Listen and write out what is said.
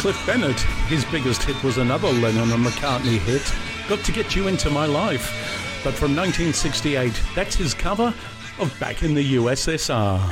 Cliff Bennett. His biggest hit was another Lennon and McCartney hit, Got to Get You Into My Life. But from 1968, that's his cover of Back in the USSR.